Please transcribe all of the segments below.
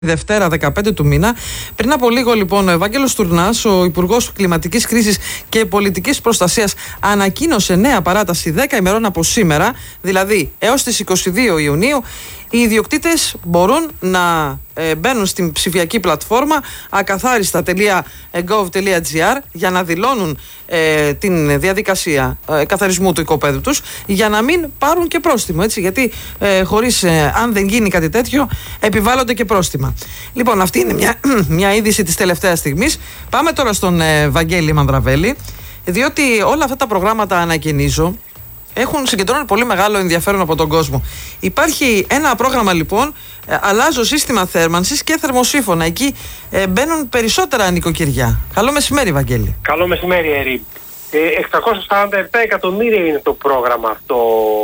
Δευτέρα 15 του μήνα. Πριν από λίγο, λοιπόν, ο Ευάγγελος Τουρνάς, ο Υπουργός Κλιματικής Κρίσης και Πολιτικής Προστασίας, ανακοίνωσε νέα παράταση 10 ημερών από σήμερα, δηλαδή έως τις 22 Ιουνίου. Οι ιδιοκτήτες μπορούν να μπαίνουν στην ψηφιακή πλατφόρμα ακαθάριστα.gov.gr για να δηλώνουν την διαδικασία καθαρισμού του οικοπαίδου τους, για να μην πάρουν και πρόστιμο, έτσι, γιατί αν δεν γίνει κάτι τέτοιο επιβάλλονται και πρόστιμα. Λοιπόν, αυτή είναι μια είδηση της τελευταίας στιγμής. Πάμε τώρα στον Βαγγέλη Μανδραβέλη, διότι όλα αυτά τα προγράμματα ανακαινίζω συγκεντρώνουν πολύ μεγάλο ενδιαφέρον από τον κόσμο. Υπάρχει ένα πρόγραμμα, λοιπόν, αλλάζω σύστημα θέρμανσης και θερμοσύφωνα. Εκεί μπαίνουν περισσότερα νοικοκυριά. Καλό μεσημέρι, Βαγγέλη. Καλό μεσημέρι, Ερή. 647 εκατομμύρια είναι το πρόγραμμα αυτό,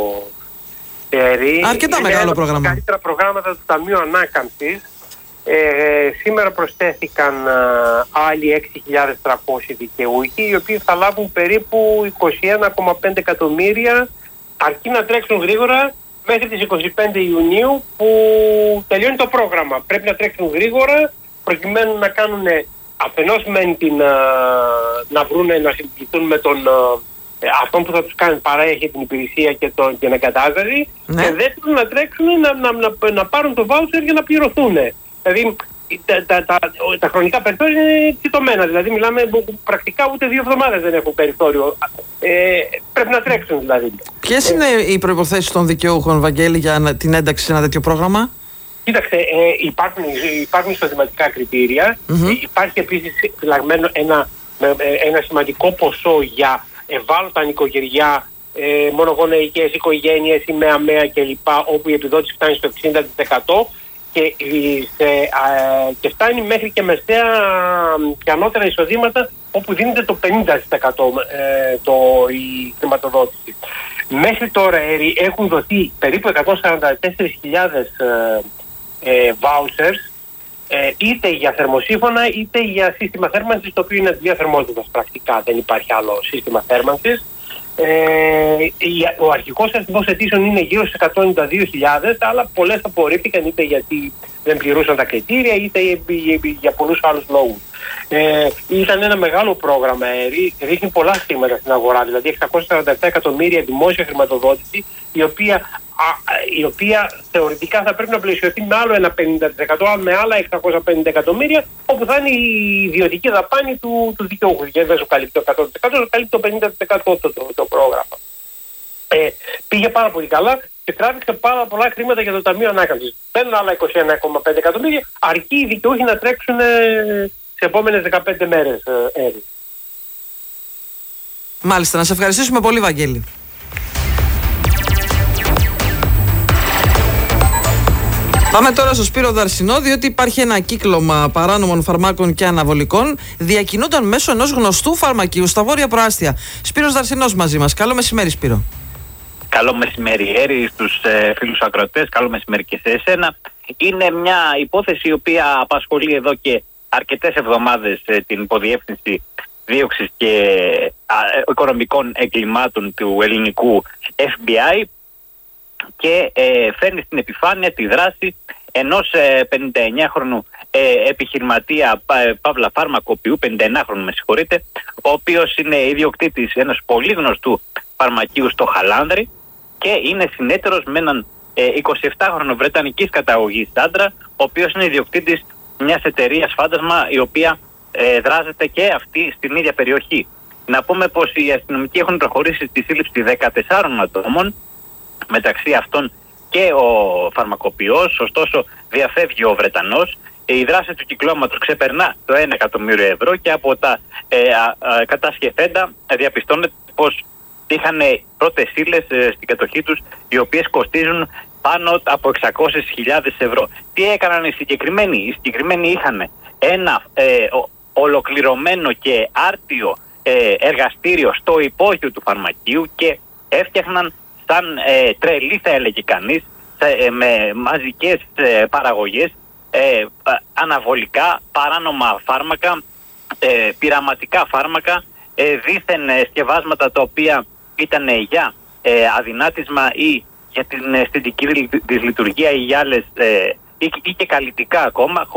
Ερή. Αρκετά μεγάλο πρόγραμμα. Είναι τα καλύτερα προγράμματα του Ταμείου Ανάκαμψης. Σήμερα προσθέθηκαν άλλοι 6.300 δικαιούχοι, οι οποίοι θα λάβουν περίπου 21,5 εκατομμύρια, αρκεί να τρέξουν γρήγορα μέχρι τις 25 Ιουνίου που τελειώνει το πρόγραμμα. Πρέπει να τρέξουν γρήγορα προκειμένου να κάνουν αφενός να συμπληθούν με αυτόν που θα τους κάνει παρέχει την υπηρεσία και την εγκατάσταση, ναι. Και δεύτερον να τρέξουν να πάρουν το βάουτσερ για να πληρωθούν. Δηλαδή τα χρονικά περιθώρια είναι κοιτωμένα. Δηλαδή μιλάμε πρακτικά ούτε 2 εβδομάδες δεν έχουν περιθώριο. Πρέπει να τρέξουν δηλαδή. Ποιες είναι οι προϋποθέσεις των δικαιούχων, Βαγγέλη, για την ένταξη σε ένα τέτοιο πρόγραμμα? Κοίταξε, υπάρχουν εισοδηματικά κριτήρια. Υπάρχει επίσης φυλαγμένο ένα σημαντικό ποσό για ευάλωτα νοικοκυριά, μονογονεϊκές οικογένειες ή με ΑΜΕΑ κλπ, όπου η επιδότηση φτάνει στο 60%. Και φτάνει μέχρι και μεσαία και ανώτερα εισοδήματα, όπου δίνεται το 50% η χρηματοδότηση. Μέχρι τώρα έχουν δοθεί περίπου 144.000 vouchers, είτε για θερμοσύφωνα είτε για σύστημα θέρμανσης, το οποίο είναι διαθερμότητας πρακτικά, δεν υπάρχει άλλο σύστημα θέρμανσης. Ο αρχικός αριθμός αιτήσεων είναι γύρω στις 192.000, αλλά πολλές απορρίφθηκαν είτε γιατί δεν πληρούσαν τα κριτήρια είτε για πολλούς άλλους λόγους. Ήταν ένα μεγάλο πρόγραμμα, ρίχνει πολλά χρήματα στην αγορά, δηλαδή 647 εκατομμύρια δημόσια χρηματοδότηση, η οποία θεωρητικά θα πρέπει να πλαισιωθεί με άλλο ένα 50%, με άλλα 650 εκατομμύρια, όπου θα είναι η ιδιωτική δαπάνη του δικαιούχου. Γιατί δεν σου καλύπτει το 100%, σου καλύπτει το 50% το πρόγραμμα. Πήγε πάρα πολύ καλά και τράβηξε πάρα πολλά χρήματα για το Ταμείο Ανάκαμψης. Παίρνουν άλλα 21,5 εκατομμύρια, αρκεί οι δικαιούχοι να τρέξουν σε επόμενες 15 μέρες. Μάλιστα, να σε ευχαριστήσουμε πολύ, Βαγγέλη. Πάμε τώρα στο Σπύρο Δαρσινό, διότι υπάρχει ένα κύκλωμα παράνομων φαρμάκων και αναβολικών. Διακινούνταν μέσω ενός γνωστού φαρμακείου στα Βόρεια Προάστια. Σπύρος Δαρσινός μαζί μας. Καλό μεσημέρι, Σπύρο. Καλό μεσημέρι, Έρη, στους φίλους ακροατές. Καλό μεσημέρι και σε εσένα. Είναι μια υπόθεση η οποία απασχολεί εδώ και αρκετές εβδομάδες την υποδιεύθυνση δίωξης και οικονομικών εγκλημάτων του ελληνικού FBI και φέρνει στην επιφάνεια τη δράση ενός 59χρονου επιχειρηματία παύλα φαρμακοποιού, 59χρονου με συγχωρείτε, ο οποίος είναι ιδιοκτήτης ενός πολύ γνωστού φαρμακείου στο Χαλάνδρι και είναι συνέτερος με έναν 27χρονο βρετανικής καταγωγής άντρα, ο οποίος είναι ιδιοκτήτης μιας εταιρείας φάντασμα, η οποία δράζεται και αυτή στην ίδια περιοχή. Να πούμε πως οι αστυνομικοί έχουν προχωρήσει στη σύλληψη 14 ατόμων, μεταξύ αυτών και ο φαρμακοποιός, ωστόσο διαφεύγει ο Βρετανός. Η δράση του κυκλώματος ξεπερνά το 1 εκατομμύριο ευρώ και από τα κατασκευέντα διαπιστώνεται πως είχαν πρώτες ύλες στην κατοχή τους, οι οποίες κοστίζουν πάνω από 600.000 ευρώ. Τι έκαναν οι συγκεκριμένοι? Οι συγκεκριμένοι είχαν ένα ολοκληρωμένο και άρτιο εργαστήριο στο υπόγειο του φαρμακείου και έφτιαχναν σαν τρελή, θα έλεγε κανείς, με μαζικές παραγωγές, αναβολικά, παράνομα φάρμακα, πειραματικά φάρμακα, δήθεν σκευάσματα τα οποία ήταν για αδυνάτισμα ή για την αισθητική δυσλειτουργία ή για άλλες ή και καλλιτικά ακόμα,